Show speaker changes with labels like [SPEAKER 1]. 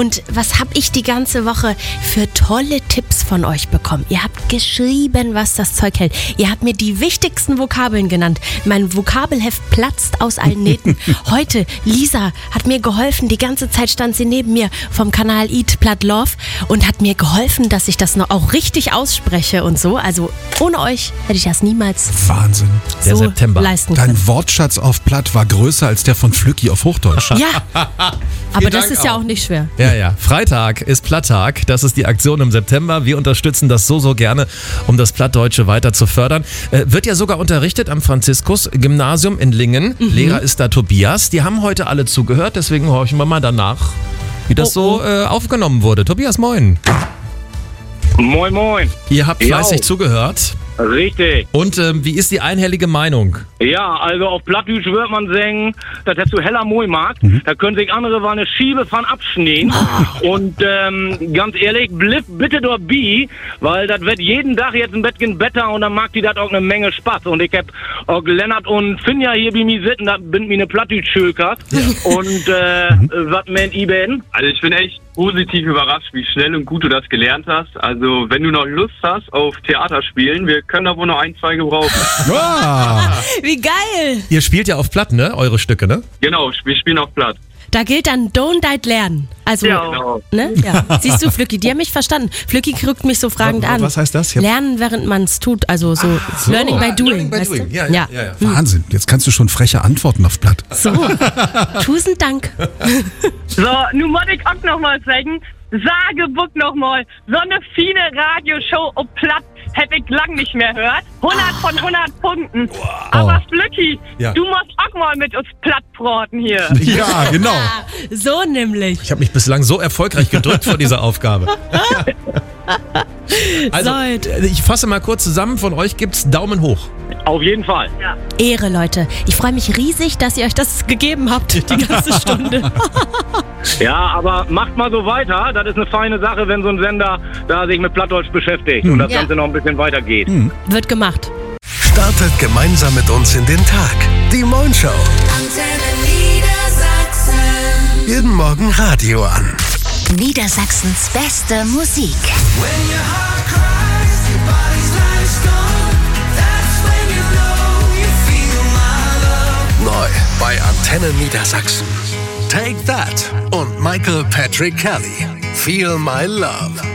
[SPEAKER 1] Und was habe ich die ganze Woche für tolle Tipps von euch bekommen? Ihr habt geschrieben, was das Zeug hält. Ihr habt mir die wichtigsten Vokabeln genannt. Mein Vokabelheft platzt aus allen Nähten. Heute, Lisa hat mir geholfen. Die ganze Zeit stand sie neben mir vom Kanal Eat Platt Love und hat mir geholfen, dass ich das noch auch richtig ausspreche und so. Also ohne euch hätte ich das niemals
[SPEAKER 2] Wahnsinn.
[SPEAKER 3] Der
[SPEAKER 1] so
[SPEAKER 3] September.
[SPEAKER 1] leisten können.
[SPEAKER 2] Dein Wortschatz auf Platt war größer als der von Flücki auf Hochdeutsch.
[SPEAKER 1] Ja, aber das
[SPEAKER 3] Dank
[SPEAKER 1] ist ja
[SPEAKER 3] auch.
[SPEAKER 1] auch nicht schwer.
[SPEAKER 3] Ja. Freitag ist Platttag. Das ist die Aktion im September. Wir unterstützen das so gerne, um das Plattdeutsche weiter zu fördern. Wird ja sogar unterrichtet am Franziskus-Gymnasium in Lingen. Lehrer ist da Tobias. Die haben heute alle zugehört, deswegen horchen wir mal danach, wie das so aufgenommen wurde. Tobias, moin.
[SPEAKER 4] Moin, moin.
[SPEAKER 3] Ihr habt fleißig
[SPEAKER 4] Jo.
[SPEAKER 3] zugehört.
[SPEAKER 4] Richtig.
[SPEAKER 3] Und wie ist die einhellige Meinung?
[SPEAKER 4] Ja, also auf Plattdeutsch wird man sagen, dass er zu heller Moi mag. Da können sich andere eine Schiebe von abschneiden. Und ganz ehrlich, bliff bitte dort bi, weil das wird jeden Tag jetzt ein bisschen besser und dann mag die das auch eine Menge Spaß. Und ich hab auch Lennart und Finja hier bei mir sitzen, da bin mir eine Plattdeutsch-Schülkart. Und was meint ihr denn?
[SPEAKER 5] Also ich bin echt positiv überrascht, wie schnell und gut du das gelernt hast. Also wenn du noch Lust hast auf Theaterspielen, wir können da wohl noch 1, 2 gebrauchen.
[SPEAKER 1] Wie geil!
[SPEAKER 3] Ihr spielt ja auf Platt, ne? Eure Stücke, ne?
[SPEAKER 5] Genau, wir spielen auf Platt.
[SPEAKER 1] Da gilt dann Don't Deit lernen. Also,
[SPEAKER 4] Ja.
[SPEAKER 5] Genau.
[SPEAKER 1] ne? Ja. Siehst du, Flücki, die haben mich verstanden. Flücki guckt mich so fragend an.
[SPEAKER 2] Was heißt das? Ich hab-
[SPEAKER 1] Lernen, während man es tut. Also so Learning by Doing. weißt du?
[SPEAKER 3] Ja.
[SPEAKER 2] Wahnsinn, jetzt kannst du schon freche Antworten auf Platt.
[SPEAKER 1] So, tausend Dank.
[SPEAKER 6] So, nun muss ich auch noch mal sagen, Sagebuck noch mal, so eine fine Radioshow auf Platt hätte ich lang nicht mehr gehört. 100 von 100 Punkten. Aber Flücki,
[SPEAKER 3] Ja.
[SPEAKER 6] du musst auch mal mit uns Plattbraten hier.
[SPEAKER 2] Ja, genau.
[SPEAKER 1] So nämlich.
[SPEAKER 3] Ich habe mich bislang so erfolgreich gedrückt vor dieser Aufgabe. Also,
[SPEAKER 1] Seid.
[SPEAKER 3] ich fasse mal kurz zusammen. Von euch gibt's Daumen hoch.
[SPEAKER 4] Auf jeden Fall.
[SPEAKER 1] Ehre, Leute. Ich freue mich riesig, dass ihr euch das gegeben habt, die ganze Stunde.
[SPEAKER 4] Ja, aber macht mal so weiter. Das ist eine feine Sache, wenn so ein Sender da sich mit Plattdeutsch beschäftigt und das
[SPEAKER 1] Ja.
[SPEAKER 4] Ganze noch ein bisschen weitergeht.
[SPEAKER 1] Wird gemacht.
[SPEAKER 7] Startet gemeinsam mit uns in den Tag. Die Moin Show.
[SPEAKER 8] Antenne Niedersachsen.
[SPEAKER 7] Jeden Morgen Radio an.
[SPEAKER 8] Niedersachsens beste Musik.
[SPEAKER 7] Neu bei Antenne Niedersachsen. Take That und Michael Patrick Kelly. Feel My Love.